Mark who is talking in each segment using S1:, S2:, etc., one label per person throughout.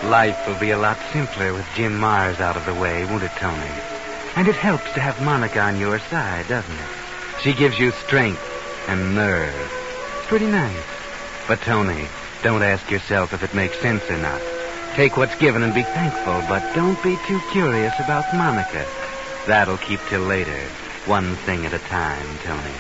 S1: Life will be a lot simpler with Jim Mars out of the way, won't it, Tony? And it helps to have Monica on your side, doesn't it? She gives you strength and nerve. It's pretty nice. But, Tony, don't ask yourself if it makes sense or not. Take what's given and be thankful, but don't be too curious about Monica. That'll keep till later. One thing at a time, Tony.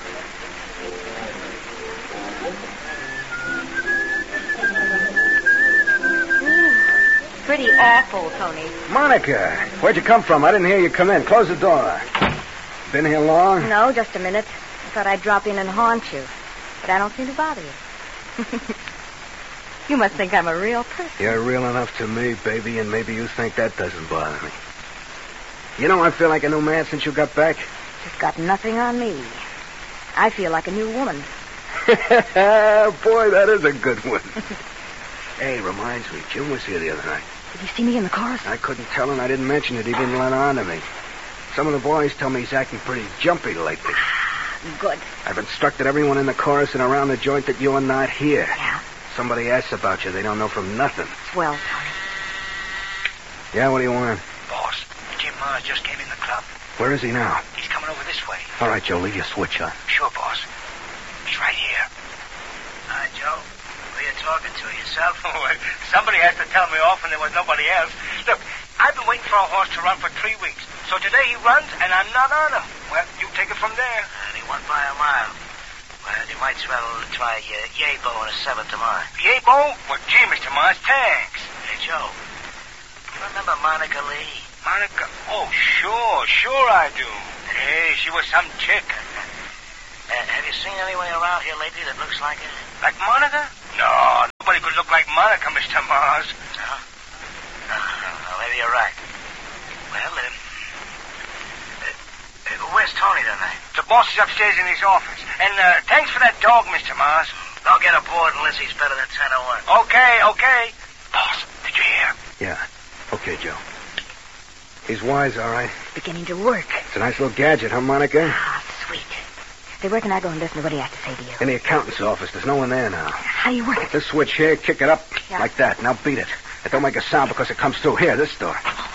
S2: Pretty awful, Tony.
S3: Monica, where'd you come from? I didn't hear you come in. Close the door. Been here long?
S2: No, just a minute. I thought I'd drop in and haunt you. But I don't seem to bother you. You must think I'm a real person.
S3: You're real enough to me, baby, and maybe you think that doesn't bother me. You know, I feel like a new man since you got back.
S2: You've got nothing on me. I feel like a new woman.
S3: Boy, that is a good one. Hey, reminds me, Jim was here the other night.
S2: Did you see me in the chorus?
S3: I couldn't tell, and I didn't mention it. He didn't let on to me. Some of the boys tell me he's acting pretty jumpy lately.
S2: Good.
S3: I've instructed everyone in the chorus and around the joint that you're not here.
S2: Yeah?
S3: Somebody asks about you. They don't know from nothing.
S2: Swell, Tony.
S3: Yeah, what do you want?
S4: Boss, Jim Mars just came in the club.
S3: Where is he now?
S4: He's coming over this way.
S3: All right, Joe, leave your switch on.
S4: Sure, boss. He's right here. Hi, Joe. Who are you talking to, yourself? Somebody has to tell me off, and there was nobody else. Look, I've been waiting for a horse to run for 3 weeks. So today he runs, and I'm not on him. Well, you take it from there.
S5: And he won by a mile. Well, you might as well try Yabo in a 7 tomorrow.
S4: Yabo? Well, gee, Mr. Mars, thanks.
S5: Hey, Joe. You remember Monica Lee?
S4: Monica? Oh, sure I do. Hey, she was some chick.
S5: Have you seen anyone around here lately that looks like her?
S4: Like Monica? No, nobody could look like Monica, Mr. Mars.
S5: No? No, maybe you're right. Well, where's Tony tonight?
S4: The boss is upstairs in his office. And thanks for that dog, Mr. Mars.
S5: Don't get aboard unless he's better than 10-1.
S4: Okay. Boss, did you hear?
S3: Yeah. Okay, Joe. He's wise, all right.
S2: Beginning to work.
S3: It's a nice little gadget, huh, Monica?
S2: Ah, sweet. Say, where can I go and listen to what he has to say to you?
S3: In the accountant's office. There's no one there now.
S2: How do you work it?
S3: This switch here, kick it up
S2: Yeah.
S3: like that. Now beat it. It don't make a sound because it comes through here, this door.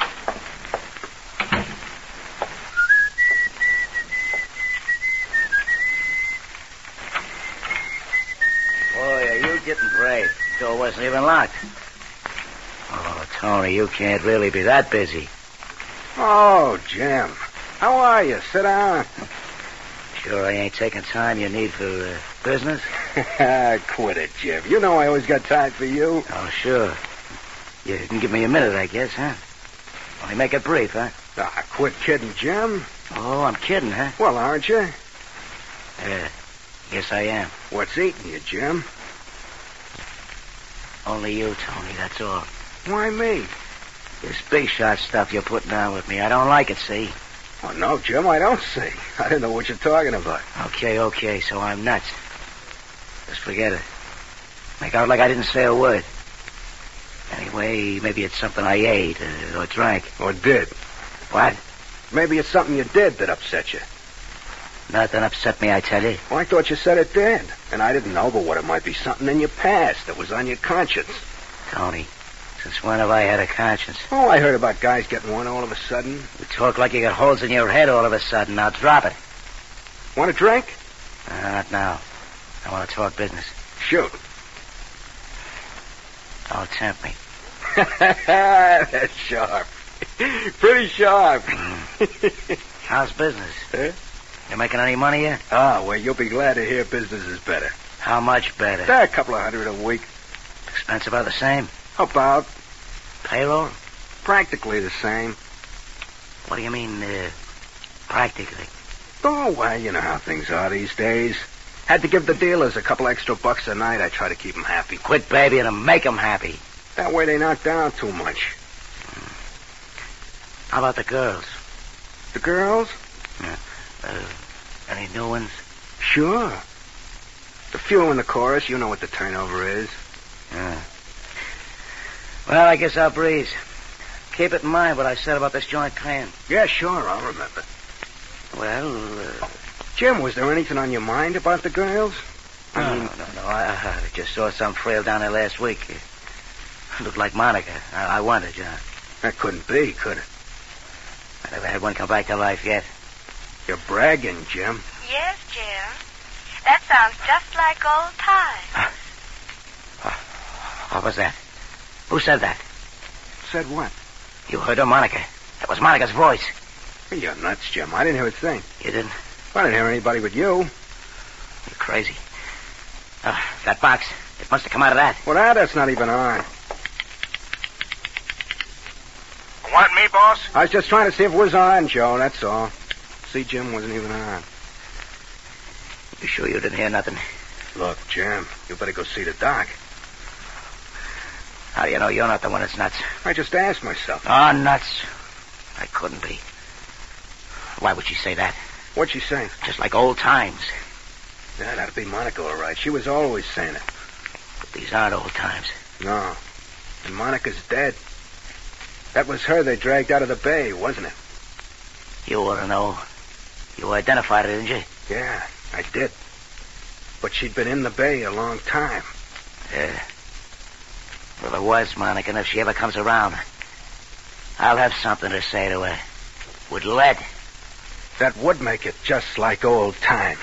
S5: Boy, are you getting brave. Door wasn't even locked. Oh, Tony, you can't really be that busy.
S3: Oh, Jim. How are you? Sit down.
S5: Sure I ain't taking time you need for business?
S3: Quit it, Jim. You know I always got time for you.
S5: Oh, sure. You can give me a minute, I guess, huh? Only make it brief, huh?
S3: Ah, quit kidding, Jim.
S5: Oh, I'm kidding, huh?
S3: Well, aren't you?
S5: Yes, I am.
S3: What's eating you, Jim?
S5: Only you, Tony, that's all.
S3: Why me?
S5: This big shot stuff you're putting on with me, I don't like it, see?
S3: Oh, no, Jim, I don't see. I didn't know what you're talking about.
S5: Okay, so I'm nuts. Just forget it. Make out like I didn't say a word. Anyway, maybe it's something I ate or drank.
S3: Or did.
S5: What?
S3: Maybe it's something you did that upset you.
S5: Nothing upset me, I tell you.
S3: Well, I thought you said it did. And I didn't know but what it might be something in your past that was on your conscience.
S5: Tony, since when have I had a conscience?
S3: Oh, I heard about guys getting one all of a sudden.
S5: You talk like you got holes in your head all of a sudden. Now drop it.
S3: Want a drink?
S5: Not now. I want to talk business.
S3: Shoot.
S5: Don't tempt me.
S3: That's sharp. Pretty sharp.
S5: How's business?
S3: Huh?
S5: You making any money yet?
S3: Ah, well, you'll be glad to hear business is better.
S5: How much better?
S3: A couple of $100 a week.
S5: Expense about the same?
S3: About.
S5: Payroll?
S3: Practically the same.
S5: What do you mean, practically?
S3: Oh, well, you know how things are these days. Had to give the dealers a couple extra bucks a night. I try to keep them happy.
S5: Quit babying them. Make them happy.
S3: That way they not down too much.
S5: How about the girls?
S3: The girls?
S5: Yeah. Any new ones?
S3: Sure. The few in the chorus, you know what the turnover is.
S5: Yeah. Well, I guess I'll breeze. Keep it in mind what I said about this joint paying.
S3: Yeah, sure, I'll remember.
S5: Well,
S3: Jim, was there anything on your mind about the girls?
S5: No. I just saw some frail down there last week. Looked like Monica. I wonder, John.
S3: That couldn't be, could it?
S5: I never had one come back to life yet.
S3: You're bragging, Jim.
S2: Yes, Jim. That sounds just like old times.
S5: What was that? Who said that?
S3: Said what?
S5: You heard her, Monica. That was Monica's voice.
S3: You're nuts, Jim. I didn't hear a thing.
S5: You didn't?
S3: I didn't hear anybody but you.
S5: You're crazy. That box. It must have come out of that.
S3: Well, that's not even on.
S4: Want me, boss?
S3: I was just trying to see if it was on, Joe, that's all. See, Jim wasn't even on.
S5: You sure you didn't hear nothing?
S3: Look, Jim, you better go see the doc.
S5: How do you know you're not the one that's nuts?
S3: I just asked myself.
S5: Oh, nuts. I couldn't be. Why would she say that?
S3: What'd she say?
S5: Just like old times.
S3: Yeah, that'd be Monica, all right. She was always saying it.
S5: But these aren't old times.
S3: No. And Monica's dead. That was her they dragged out of the bay, wasn't it?
S5: You ought to know. You identified her, didn't you?
S3: Yeah, I did. But she'd been in the bay a long time.
S5: Yeah. Well, it was Monica, and if she ever comes around, I'll have something to say to her. With lead.
S3: That would make it just like old times.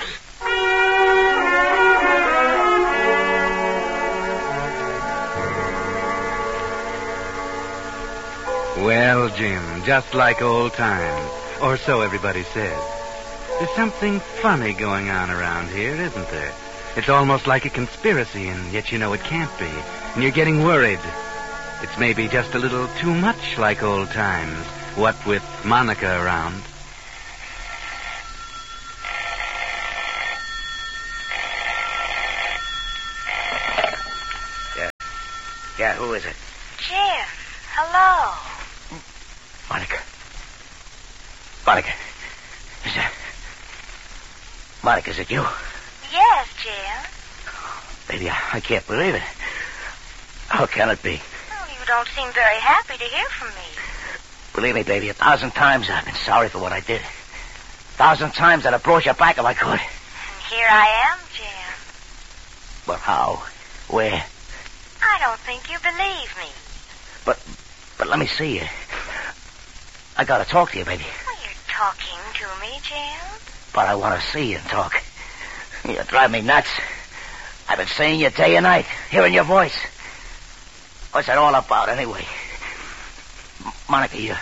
S1: Well, Jim, just like old times. Or so everybody says. There's something funny going on around here, isn't there? It's almost like a conspiracy, and yet you know it can't be. And you're getting worried. It's maybe just a little too much like old times, what with Monica around.
S5: Yeah, who is it?
S2: Jim, hello.
S5: Monica. Monica. Monica, is it you?
S2: Yes, Jim.
S5: Baby, I can't believe it. How can it be?
S2: Well, you don't seem very happy to hear from me.
S5: Believe me, baby, 1,000 times I've been sorry for what I did. 1,000 times I'd have brought you back if I could.
S2: And here I am, Jim.
S5: But how? Where?
S2: I don't think you believe me.
S5: But let me see you. I gotta talk to you, baby.
S2: Well, you're talking to me, Jim.
S5: But I want to see you and talk. You drive me nuts. I've been seeing you day and night, hearing your voice. What's that all about, anyway? Monica, you're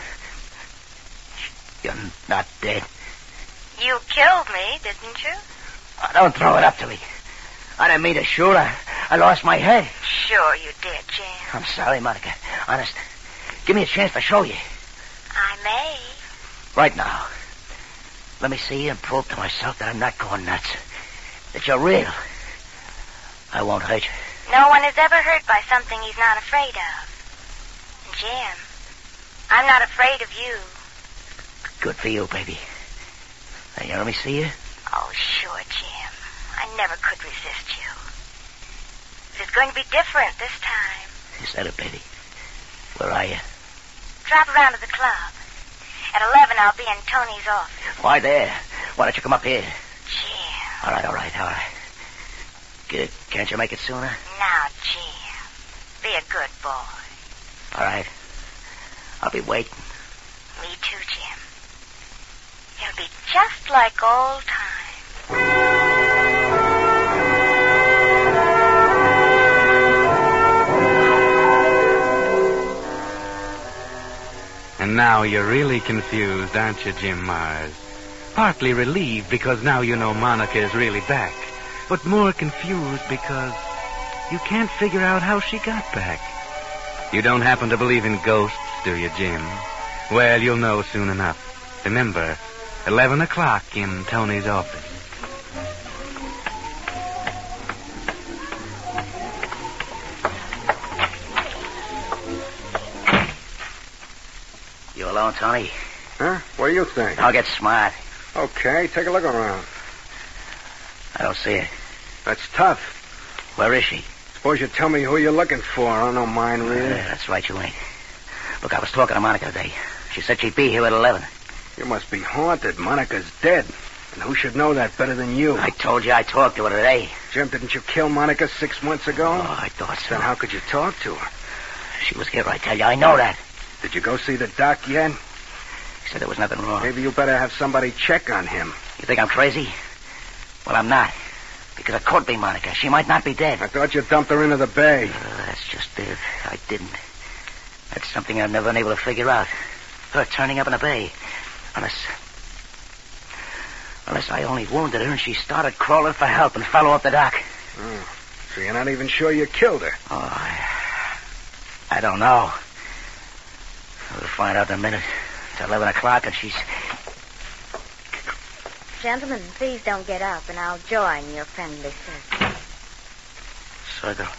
S5: not dead.
S2: You killed me, didn't you?
S5: Don't throw it up to me. I didn't mean to shoot. I lost my head.
S2: Sure you did, Jim.
S5: I'm sorry, Monica. Honest. Give me a chance to show you.
S2: I may.
S5: Right now. Let me see you and prove to myself that I'm not going nuts. That you're real. I won't hurt you.
S2: No one is ever hurt by something he's not afraid of. And Jim, I'm not afraid of you.
S5: Good for you, baby. Now, you let me see you?
S2: Oh, sure, Jim. I never could resist you. It's going to be different this time.
S5: You said it, baby. Where are you?
S2: Drop around to the club. At 11, I'll be in Tony's office.
S5: Why there? Why don't you come up here?
S2: Jim.
S5: All right. Good. Can't you make it sooner?
S2: Now, Jim. Be a good boy.
S5: All right. I'll be waiting.
S2: Me too, Jim. It'll be just like old times.
S1: And now you're really confused, aren't you, Jim Mars? Partly relieved because now you know Monica is really back, but more confused because you can't figure out how she got back. You don't happen to believe in ghosts, do you, Jim? Well, you'll know soon enough. Remember, 11 o'clock in Tony's office.
S5: You alone, Tony?
S3: Huh? What do you think?
S5: I'll get smart.
S3: Okay, take a look around.
S5: I don't see her.
S3: That's tough.
S5: Where is she?
S3: Suppose you tell me who you're looking for. I don't mind, really.
S5: That's right, you ain't. Look, I was talking to Monica today. She said she'd be here at 11.
S3: You must be haunted. Monica's dead. And who should know that better than you?
S5: I told you I talked to her today.
S3: Jim, didn't you kill Monica 6 months ago?
S5: Oh, I thought so.
S3: Then how could you talk to her?
S5: She was here, I tell you. I know that.
S3: Did you go see the doc yet?
S5: He said there was nothing wrong.
S3: Maybe you better have somebody check on him.
S5: You think I'm crazy? Well, I'm not. Because it could be Monica. She might not be dead.
S3: I thought you dumped her into the bay.
S5: That's just it. I didn't. That's something I've never been able to figure out. Her turning up in a bay. Unless I only wounded her and she started crawling for help and fell off the dock.
S3: Oh, so you're not even sure you killed her?
S5: Oh, I don't know. We'll find out in a minute. It's 11 o'clock and she's...
S2: Gentlemen, please don't get up, and I'll join your friendly circle.
S5: Circle.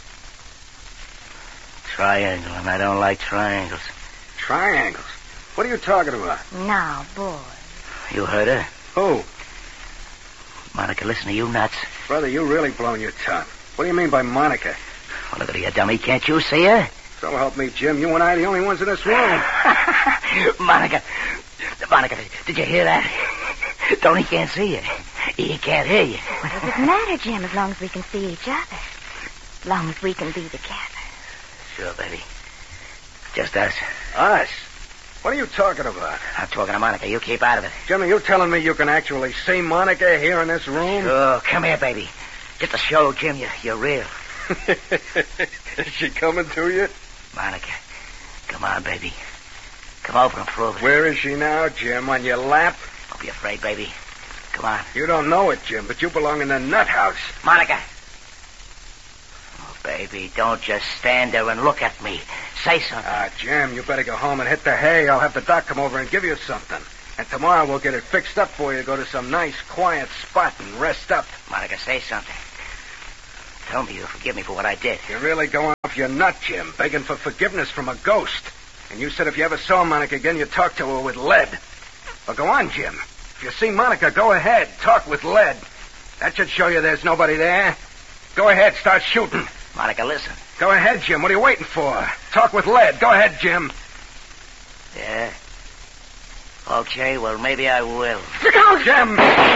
S5: Triangle, and I don't like triangles.
S3: Triangles? What are you talking about?
S2: Now, boy.
S5: You heard her?
S3: Who?
S5: Monica, listen to you nuts.
S3: Brother, you really blown your top. What do you mean by Monica?
S5: Well, look at her, you dummy. Can't you see her?
S3: So help me, Jim. You and I are the only ones in this room.
S5: Monica, did you hear that? Tony can't see you. He can't hear you.
S2: What does it matter, Jim, as long as we can see each other? As long as we can be together.
S5: Sure, baby. Just us.
S3: Us? What are you talking about?
S5: I'm talking to Monica. You keep out of it.
S3: Jimmy, you telling me you can actually see Monica here in this room?
S5: Sure. Come here, baby. Just to show Jim you're real.
S3: Is she coming to you?
S5: Monica, come on, baby. Come over and prove it.
S3: Where is she now, Jim? On your lap?
S5: Don't be afraid, baby. Come on.
S3: You don't know it, Jim, but you belong in the nut house.
S5: Monica. Oh, baby, don't just stand there and look at me. Say something.
S3: Jim, you better go home and hit the hay. I'll have the doc come over and give you something. And tomorrow we'll get it fixed up for you to go to some nice, quiet spot and rest up.
S5: Monica, say something. Tell me you'll forgive me for what I did.
S3: You're really going off your nut, Jim, begging for forgiveness from a ghost. And you said if you ever saw Monica again, you'd talk to her with lead. Well, go on, Jim. If you see Monica, go ahead. Talk with lead. That should show you there's nobody there. Go ahead, start shooting.
S5: Monica, listen.
S3: Go ahead, Jim. What are you waiting for? Talk with lead. Go ahead, Jim.
S5: Yeah? Okay, well, maybe I will.
S3: Jim!